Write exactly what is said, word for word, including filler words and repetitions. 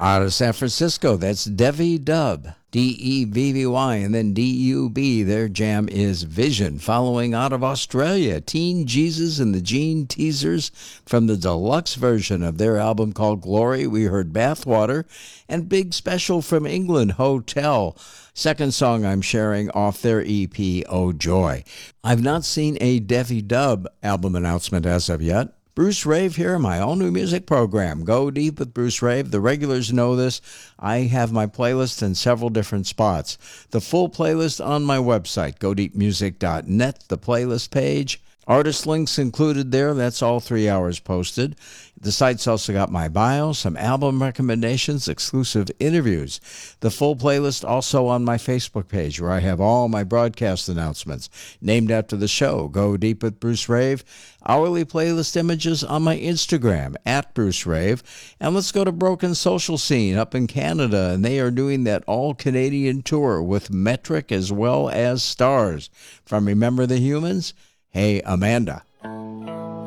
Out of San Francisco, that's Devi Dub, D E V V Y, and then D U B. Their jam is Vision. Following out of Australia, Teen Jesus and the Gene Teasers from the deluxe version of their album called Glory. We heard Bathwater, and Big Special from England, Hotel. Second song I'm sharing off their E P, Oh Joy. I've not seen a Devi Dub album announcement as of yet. Bruce Rave here, my all-new music program. Go Deep with Bruce Rave. The regulars know this. I have my playlist in several different spots. The full playlist on my website, go deep music dot net, the playlist page. Artist links included there. That's all three hours posted. The site's also got my bio, some album recommendations, exclusive interviews. The full playlist also on my Facebook page, where I have all my broadcast announcements named after the show. Go Deep with Bruce Rave. Hourly playlist images on my Instagram, at Bruce Rave. And let's go to Broken Social Scene up in Canada, and they are doing that all-Canadian tour with Metric as well as Stars. From Remember the Humans, hey, Amanda.